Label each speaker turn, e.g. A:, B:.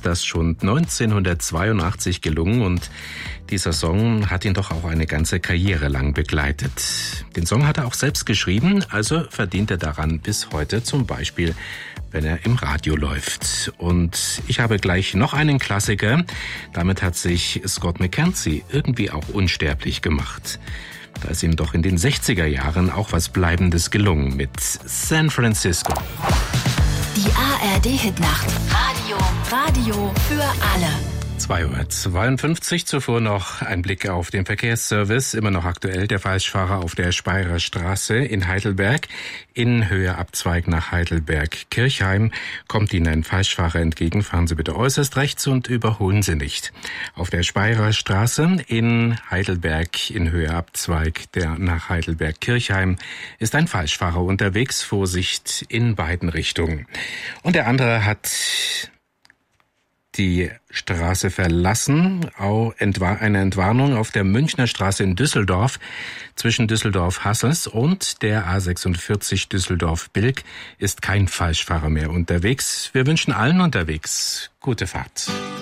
A: das schon 1982 gelungen und dieser Song hat ihn doch auch eine ganze Karriere lang begleitet. Den Song hat er auch selbst geschrieben, also verdient er daran bis heute, zum Beispiel, wenn er im Radio läuft. Und ich habe gleich noch einen Klassiker. Damit hat sich Scott McKenzie irgendwie auch unsterblich gemacht. Da ist ihm doch in den 60er Jahren auch was Bleibendes gelungen mit San Francisco.
B: Die ARD-Hitnacht. Radio für alle.
A: 2:52 zuvor noch ein Blick auf den Verkehrsservice. Immer noch aktuell der Falschfahrer auf der Speyerer Straße in Heidelberg. In Höhe Abzweig nach Heidelberg-Kirchheim kommt Ihnen ein Falschfahrer entgegen. Fahren Sie bitte äußerst rechts und überholen Sie nicht. Auf der Speyerer Straße in Heidelberg in Höhe Abzweig nach Heidelberg-Kirchheim ist ein Falschfahrer unterwegs. Vorsicht in beiden Richtungen. Und der andere hat die Straße verlassen. Auch eine Entwarnung auf der Münchner Straße in Düsseldorf. Zwischen Düsseldorf-Hassels und der A46 Düsseldorf-Bilk ist kein Falschfahrer mehr unterwegs. Wir wünschen allen unterwegs gute Fahrt.